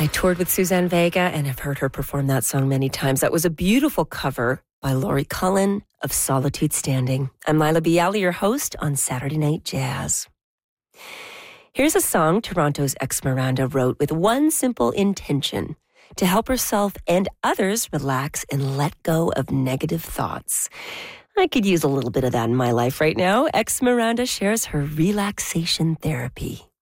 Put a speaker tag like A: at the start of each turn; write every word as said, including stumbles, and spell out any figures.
A: I toured with Suzanne Vega and have heard her perform that song many times. That was a beautiful cover by Laurie Cullen of Solitude Standing. I'm Lila Bialy, your host on Saturday Night Jazz. Here's a song Toronto's Esmeralda wrote with one simple intention: to help herself and others relax and let go of negative thoughts. I could use a little bit of that in my life right now. Esmeralda shares her relaxation therapy.